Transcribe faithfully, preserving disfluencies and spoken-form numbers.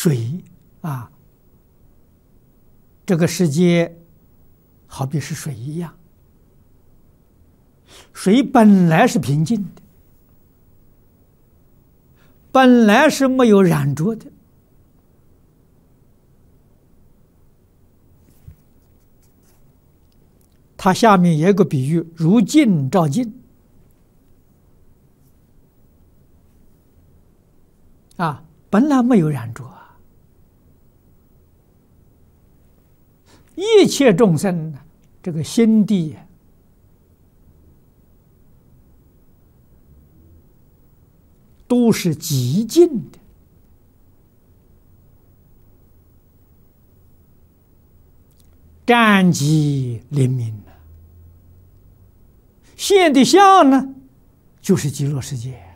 水啊，这个世界好比是水一样，水本来是平静的，本来是没有染浊的。它下面也有个比喻，如镜照镜啊，本来没有染浊啊。一切众生这个心地都是极静的，湛极灵明的。现的相呢，就是极乐世界。